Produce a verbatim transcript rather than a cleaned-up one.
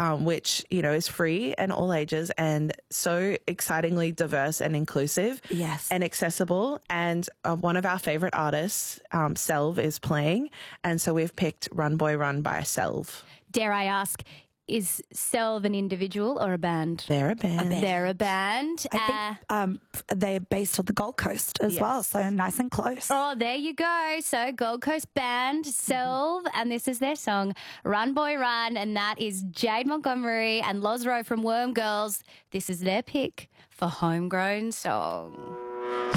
um, which, you know, is free and all ages and so excitingly diverse and inclusive. Yes. And accessible. And uh, one of our favorite artists, um, Selv, is playing. And so we've picked Run Boy Run by Selv. Dare I ask, is Selv an individual or a band? They're a band. A band. They're a band. I think Uh, um, they're based on the Gold Coast as Yes. well, so nice and close. Oh, there you go. So Gold Coast band, Selv, and this is their song, Run Boy Run, and that is Jade Montgomery and Loz Rowe from Worm Girls. This is their pick for Homegrown Song.